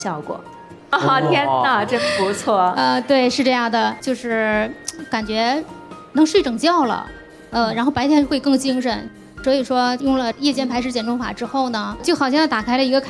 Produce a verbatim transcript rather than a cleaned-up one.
效果。啊，天哪，真不错。 呃，对，是这样的，就是感觉能睡整觉了，呃，然后白天会更精神。所以说，用了夜间排湿减重法之后呢，就好像打开了一个开